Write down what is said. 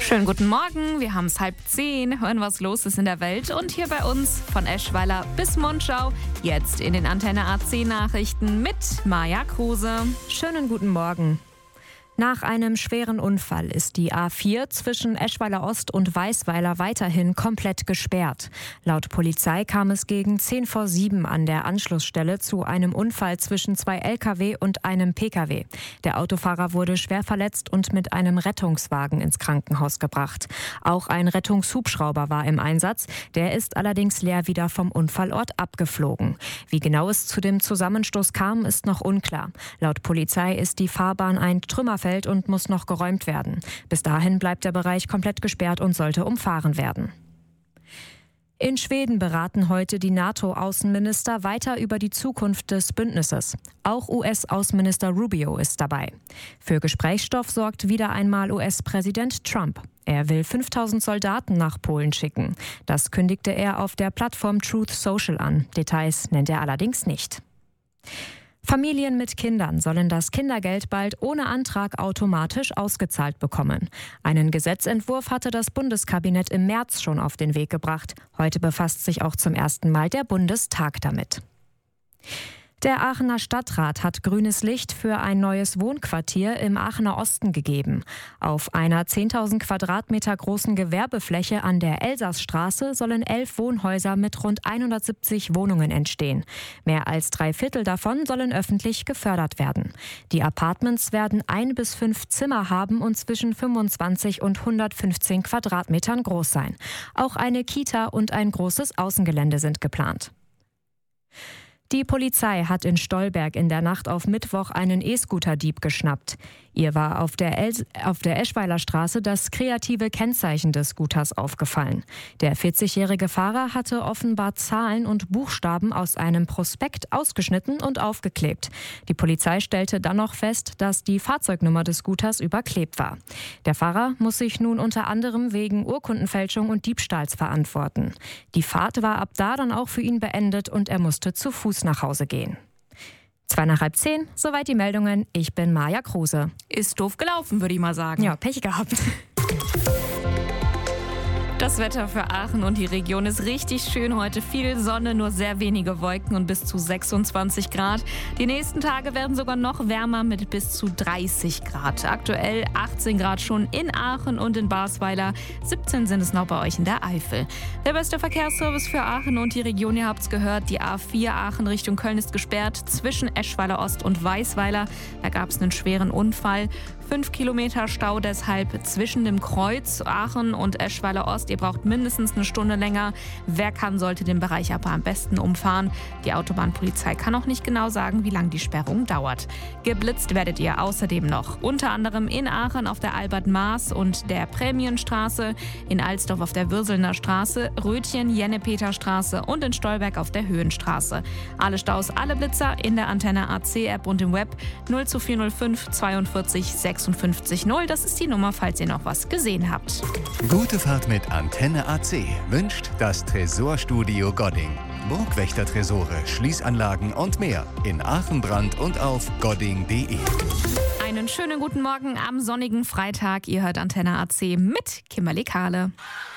Schönen guten Morgen, wir haben es 9:30, hören, was los ist in der Welt und hier bei uns von Eschweiler bis Monschau, jetzt in den Antenne AC Nachrichten mit Maja Kruse. Schönen guten Morgen. Nach einem schweren Unfall ist die A4 zwischen Eschweiler Ost und Weisweiler weiterhin komplett gesperrt. Laut Polizei kam es gegen 6:10 an der Anschlussstelle zu einem Unfall zwischen 2 Lkw und einem Pkw. Der Autofahrer wurde schwer verletzt und mit einem Rettungswagen ins Krankenhaus gebracht. Auch ein Rettungshubschrauber war im Einsatz. Der ist allerdings leer wieder vom Unfallort abgeflogen. Wie genau es zu dem Zusammenstoß kam, ist noch unklar. Laut Polizei ist die Fahrbahn ein Trümmerfeld und muss noch geräumt werden. Bis dahin bleibt der Bereich komplett gesperrt und sollte umfahren werden. In Schweden beraten heute die NATO-Außenminister weiter über die Zukunft des Bündnisses. Auch US-Außenminister Rubio ist dabei. Für Gesprächsstoff sorgt wieder einmal US-Präsident Trump. Er will 5.000 Soldaten nach Polen schicken. Das kündigte er auf der Plattform Truth Social an. Details nennt er allerdings nicht. Familien mit Kindern sollen das Kindergeld bald ohne Antrag automatisch ausgezahlt bekommen. Einen Gesetzentwurf hatte das Bundeskabinett im März schon auf den Weg gebracht. Heute befasst sich auch zum ersten Mal der Bundestag damit. Der Aachener Stadtrat hat grünes Licht für ein neues Wohnquartier im Aachener Osten gegeben. Auf einer 10.000 Quadratmeter großen Gewerbefläche an der Elsassstraße sollen 11 Wohnhäuser mit rund 170 Wohnungen entstehen. Mehr als 3/4 davon sollen öffentlich gefördert werden. Die Apartments werden 1 bis 5 Zimmer haben und zwischen 25 und 115 Quadratmetern groß sein. Auch eine Kita und ein großes Außengelände sind geplant. Die Polizei hat in Stolberg in der Nacht auf Mittwoch einen E-Scooter-Dieb geschnappt. Ihr war auf der Eschweiler Straße das kreative Kennzeichen des Scooters aufgefallen. Der 40-jährige Fahrer hatte offenbar Zahlen und Buchstaben aus einem Prospekt ausgeschnitten und aufgeklebt. Die Polizei stellte dann noch fest, dass die Fahrzeugnummer des Scooters überklebt war. Der Fahrer muss sich nun unter anderem wegen Urkundenfälschung und Diebstahls verantworten. Die Fahrt war ab da dann auch für ihn beendet und er musste zu Fuß nach Hause gehen. 9:50, soweit die Meldungen. Ich bin Maja Kruse. Ist doof gelaufen, würde ich mal sagen. Ja, Pech gehabt. Das Wetter für Aachen und die Region ist richtig schön heute. Viel Sonne, nur sehr wenige Wolken und bis zu 26 Grad. Die nächsten Tage werden sogar noch wärmer mit bis zu 30 Grad. Aktuell 18 Grad schon in Aachen und in Basweiler. 17 sind es noch bei euch in der Eifel. Der beste Verkehrsservice für Aachen und die Region, ihr habt es gehört, die A4 Aachen Richtung Köln ist gesperrt zwischen Eschweiler Ost und Weisweiler. Da gab es einen schweren Unfall. 5 Kilometer Stau deshalb zwischen dem Kreuz Aachen und Eschweiler Ost. Ihr braucht mindestens eine Stunde länger. Wer kann, sollte den Bereich aber am besten umfahren. Die Autobahnpolizei kann auch nicht genau sagen, wie lange die Sperrung dauert. Geblitzt werdet ihr außerdem noch. Unter anderem in Aachen auf der Albert-Maas und der Prämienstraße, in Alsdorf auf der Würselner Straße, Rötchen, Jennepeter-Straße und in Stolberg auf der Höhenstraße. Alle Staus, alle Blitzer in der Antenne AC-App und im Web 02405 42 56 0. Das ist die Nummer, falls ihr noch was gesehen habt. Gute Fahrt mit Antenne AC wünscht das Tresorstudio Godding. Burgwächter-Tresore, Schließanlagen und mehr in Aachen-Brand und auf godding.de. Einen schönen guten Morgen am sonnigen Freitag. Ihr hört Antenne AC mit Kimberly Kahle.